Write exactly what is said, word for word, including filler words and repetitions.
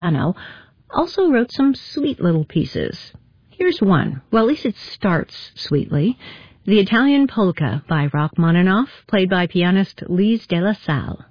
piano, also wrote some sweet little pieces. Here's one. Well, at least it starts sweetly. The Italian Polka by Rachmaninoff, played by pianist Lise de la Salle.